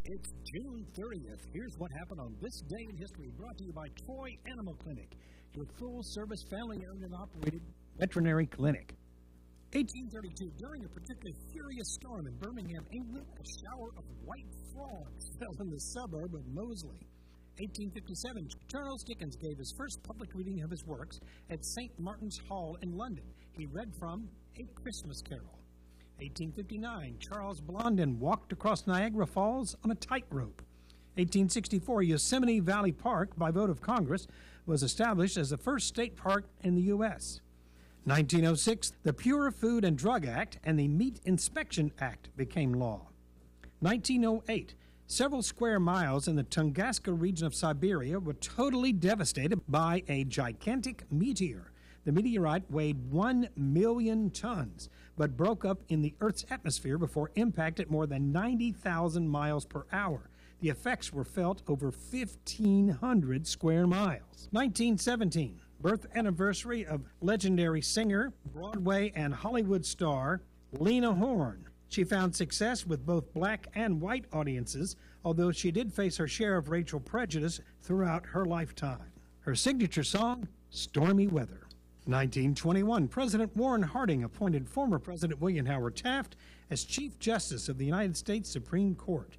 It's June 30th. Here's what happened on this day in history, brought to you by Troy Animal Clinic, your full-service family-owned and operated veterinary clinic. 1832, during a particularly furious storm in Birmingham, England, a shower of white frogs fell in the suburb of Moseley. 1857, Charles Dickens gave his first public reading of his works at St. Martin's Hall in London. He read from A Christmas Carol. 1859, Charles Blondin walked across Niagara Falls on a tightrope. 1864, Yosemite Valley Park, by vote of Congress, was established as the first state park in the U.S. 1906, the Pure Food and Drug Act and the Meat Inspection Act became law. 1908, several square miles in the Tunguska region of Siberia were totally devastated by a gigantic meteor. The meteorite weighed 1 million tons, but broke up in the Earth's atmosphere before impact at more than 90,000 miles per hour. The effects were felt over 1,500 square miles. 1917, birth anniversary of legendary singer, Broadway and Hollywood star Lena Horne. She found success with both black and white audiences, although she did face her share of racial prejudice throughout her lifetime. Her signature song, Stormy Weather. 1921, President Warren Harding appointed former President William Howard Taft as Chief Justice of the United States Supreme Court.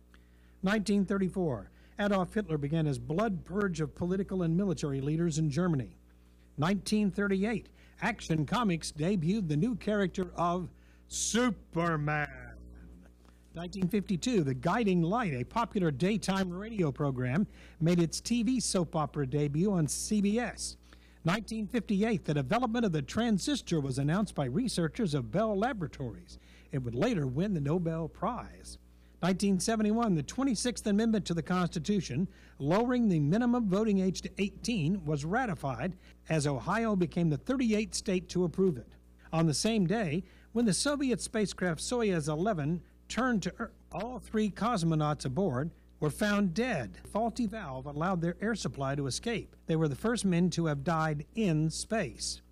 1934, Adolf Hitler began his blood purge of political and military leaders in Germany. 1938, Action Comics debuted the new character of Superman. 1952, The Guiding Light, a popular daytime radio program, made its TV soap opera debut on CBS. 1958, the development of the transistor was announced by researchers of Bell Laboratories. It would later win the Nobel Prize. 1971, the 26th Amendment to the Constitution, lowering the minimum voting age to 18, was ratified as Ohio became the 38th state to approve it. On the same day, when the Soviet spacecraft Soyuz 11 turned to Earth, all three cosmonauts aboard were found dead. A faulty valve allowed their air supply to escape. They were the first men to have died in space.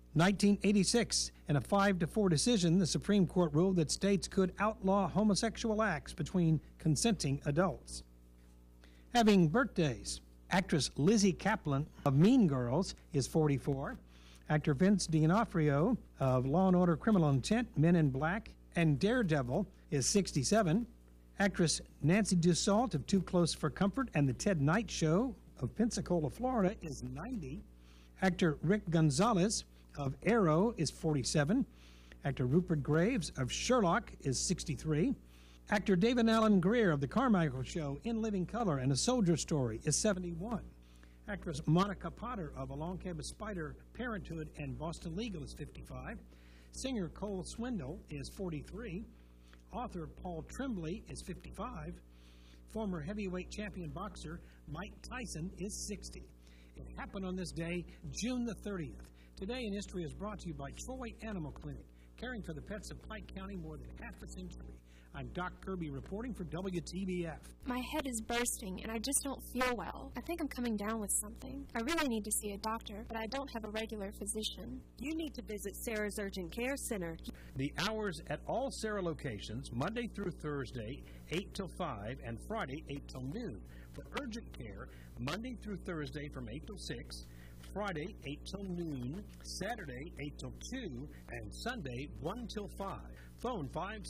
1986, in a 5-4 decision, the Supreme Court ruled that states could outlaw homosexual acts between consenting adults. Having birthdays, actress Lizzie Kaplan of Mean Girls is 44. Actor Vince D'Onofrio of Law & Order Criminal Intent, Men in Black, and Daredevil is 67. Actress Nancy Dussault of Too Close for Comfort and The Ted Knight Show of Pensacola, Florida is 90. Actor Rick Gonzalez of Arrow is 47. Actor Rupert Graves of Sherlock is 63. Actor David Alan Grier of The Carmichael Show, In Living Color, and A Soldier Story is 71. Actress Monica Potter of Along Came a Spider, Parenthood, and Boston Legal is 55. Singer Cole Swindle is 43. Author Paul Tremblay is 55. Former heavyweight champion boxer Mike Tyson is 60. It happened on this day, June the 30th. Today in History is brought to you by Troy Animal Clinic, caring for the pets of Pike County more than half a century. I'm Doc Kirby reporting for WTBF. My head is bursting and I just don't feel well. I think I'm coming down with something. I really need to see a doctor, but I don't have a regular physician. You need to visit Sarah's Urgent Care Center. The hours at all Sarah locations, Monday through Thursday, 8 till 5, and Friday, 8 till noon. For urgent care, Monday through Thursday from 8 till 6, Friday, 8 till noon, Saturday, 8 till 2, and Sunday, 1 till 5. Phone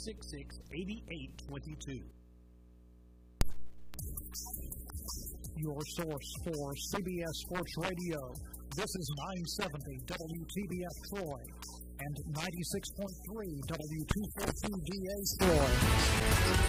566-8822. Your source for CBS Sports Radio. This is 970 WTBF Troy and 96.3 W242DA Troy.